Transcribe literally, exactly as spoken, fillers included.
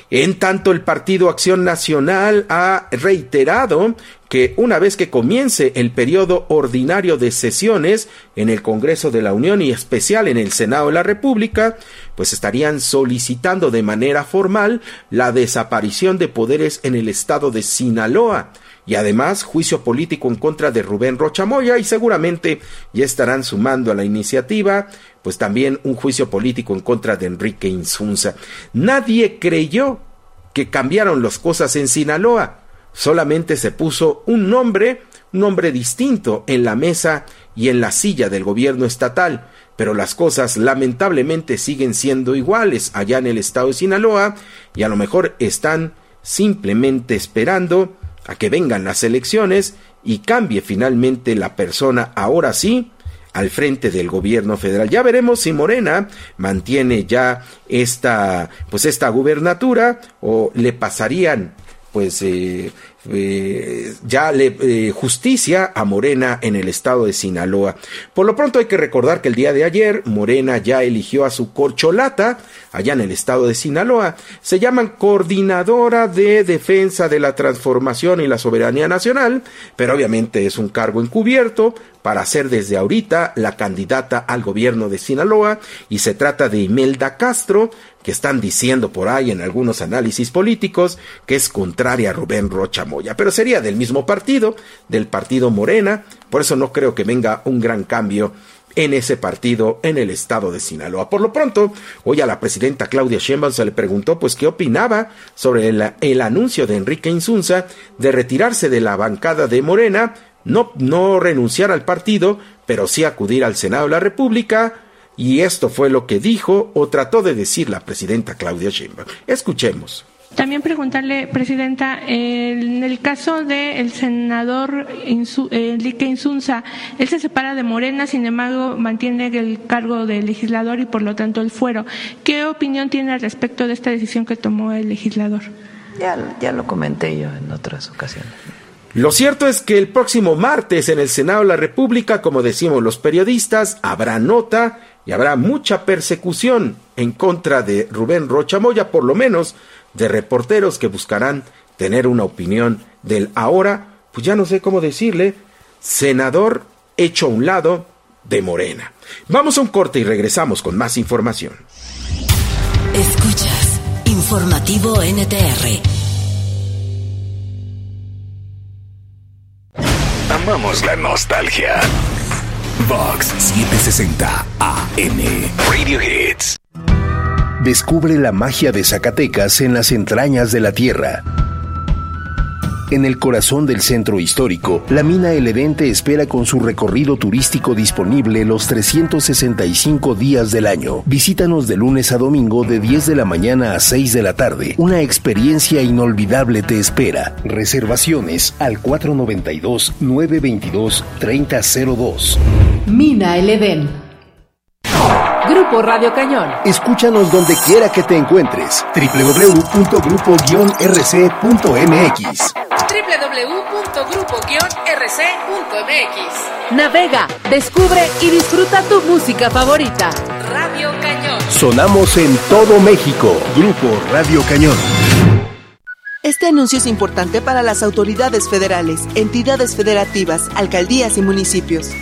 En tanto, el Partido Acción Nacional ha reiterado que una vez que comience el periodo ordinario de sesiones en el Congreso de la Unión y especial en el Senado de la República, pues estarían solicitando de manera formal la desaparición de poderes en el estado de Sinaloa y además juicio político en contra de Rubén Rocha Moya, y seguramente ya estarán sumando a la iniciativa pues también un juicio político en contra de Enrique Insunza. Nadie creyó que cambiaron las cosas en Sinaloa. Solamente se puso un nombre, un nombre distinto en la mesa y en la silla del gobierno estatal, pero las cosas lamentablemente siguen siendo iguales allá en el estado de Sinaloa, y a lo mejor están simplemente esperando a que vengan las elecciones y cambie finalmente la persona, ahora sí, al frente del gobierno federal. Ya veremos si Morena mantiene ya esta, pues esta gubernatura, o le pasarían pues eh, eh, ya le eh, justicia a Morena en el estado de Sinaloa. Por lo pronto hay que recordar que el día de ayer Morena ya eligió a su corcholata allá en el estado de Sinaloa. Se llaman Coordinadora de Defensa de la Transformación y la Soberanía Nacional, pero obviamente es un cargo encubierto para ser desde ahorita la candidata al gobierno de Sinaloa, y se trata de Imelda Castro, que están diciendo por ahí en algunos análisis políticos que es contraria a Rubén Rocha Moya, pero sería del mismo partido, del partido Morena. Por eso no creo que venga un gran cambio en ese partido en el estado de Sinaloa. Por lo pronto, hoy a la presidenta Claudia Sheinbaum se le preguntó pues qué opinaba sobre el, el anuncio de Enrique Insunza de retirarse de la bancada de Morena, no, no renunciar al partido, pero sí acudir al Senado de la República. Y esto fue lo que dijo o trató de decir la presidenta Claudia Sheinbaum. Escuchemos. También preguntarle, presidenta, en el caso del senador Insu, Enrique Insunza, él se separa de Morena, sin embargo mantiene el cargo de legislador y por lo tanto el fuero. ¿Qué opinión tiene al respecto de esta decisión que tomó el legislador? Ya, ya lo comenté yo en otras ocasiones. Lo cierto es que el próximo martes en el Senado de la República, como decimos los periodistas, habrá nota y habrá mucha persecución en contra de Rubén Rocha Moya, por lo menos de reporteros que buscarán tener una opinión del ahora, pues ya no sé cómo decirle, senador hecho a un lado de Morena. Vamos a un corte y regresamos con más información. Escuchas Informativo N T R. Amamos la nostalgia. Vox setecientos sesenta A M Radio Hits. Descubre la magia de Zacatecas en las entrañas de la tierra. En el corazón del centro histórico, la mina El Edén te espera con su recorrido turístico disponible los trescientos sesenta y cinco días del año. Visítanos de lunes a domingo de diez de la mañana a seis de la tarde. Una experiencia inolvidable te espera. Reservaciones al cuatro noventa y dos, nueve veintidós, treinta cero dos. Mina El Edén. Grupo Radio Cañón. Escúchanos donde quiera que te encuentres. doble u doble u doble u punto grupo guion r c punto m x. doble u doble u doble u punto grupo guion r c punto m x. Navega, descubre y disfruta tu música favorita. Radio Cañón. Sonamos en todo México. Grupo Radio Cañón. Este anuncio es importante para las autoridades federales, entidades federativas, alcaldías y municipios.